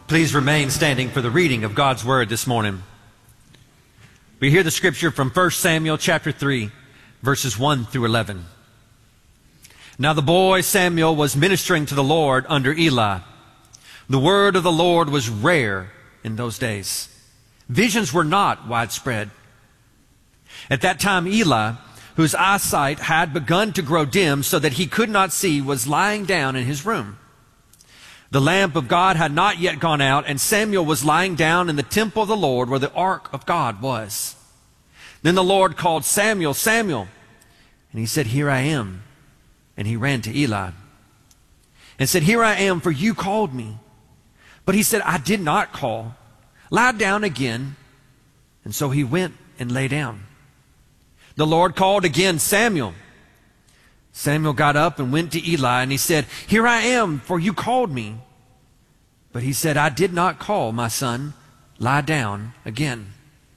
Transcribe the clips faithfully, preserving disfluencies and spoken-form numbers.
Please remain standing for the reading of God's Word this morning. We hear the scripture from First Samuel chapter three, verses one through eleven. Now the boy Samuel was ministering to the Lord under Eli. The word of the Lord was rare in those days. Visions were not widespread. At that time Eli, whose eyesight had begun to grow dim so that he could not see, was lying down in his room. The lamp of God had not yet gone out, and Samuel was lying down in the temple of the Lord where the ark of God was. Then the Lord called, Samuel, Samuel. And he said, Here I am. And he ran to Eli and said, Here I am, for you called me. But he said, I did not call. Lie down again. And so he went and lay down. The Lord called again, Samuel. Samuel got up and went to Eli, and he said, Here I am, for you called me. But he said, I did not call, my son. Lie down again.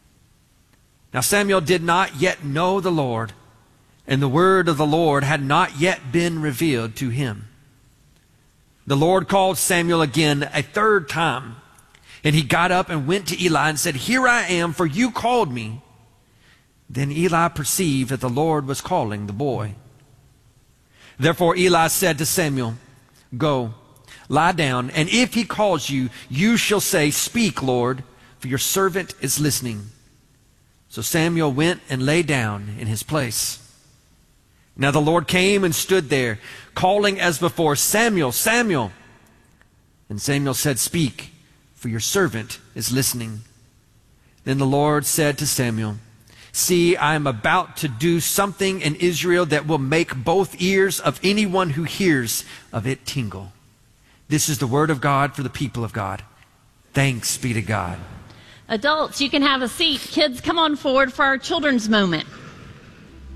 Now Samuel did not yet know the Lord, and the word of the Lord had not yet been revealed to him. The Lord called Samuel again a third time, and he got up and went to Eli and said, Here I am, for you called me. Then Eli perceived that the Lord was calling the boy. Therefore Eli said to Samuel, Go, lie down, and if he calls you, you shall say, Speak, Lord, for your servant is listening. So Samuel went and lay down in his place. Now the Lord came and stood there, calling as before, Samuel, Samuel. And Samuel said, Speak, for your servant is listening. Then the Lord said to Samuel, See, I am about to do something in Israel that will make both ears of anyone who hears of it tingle. This is the word of God for the people of God. Thanks be to God. Adults, you can have a seat. Kids, come on forward for our children's moment.